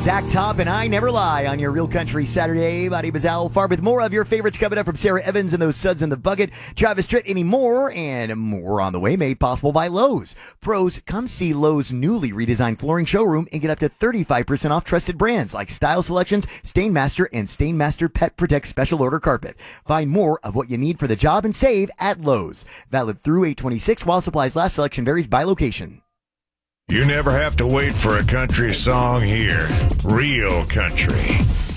Zach Top and I Never Lie on your Real Country Saturday. My name is Al Farb with more of your favorites coming up from Sarah Evans and those suds in the bucket, Travis Tritt, any more, and more on the way, made possible by Lowe's. Pros, come see Lowe's newly redesigned flooring showroom and get up to 35% off trusted brands like Style Selections, Stainmaster, and Stainmaster Pet Protect Special Order Carpet. Find more of what you need for the job and save at Lowe's. Valid through 8/26 while supplies last. Selection varies by location. You never have to wait for a country song here. Real country.